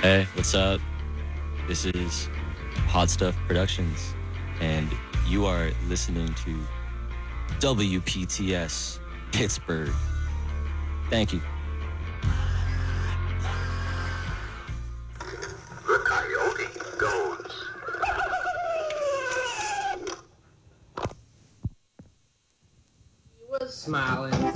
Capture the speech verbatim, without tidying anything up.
Hey, what's up? This is Hot Stuff Productions, and you are listening to W P T S Pittsburgh. Thank you. The coyote goes. He was smiling.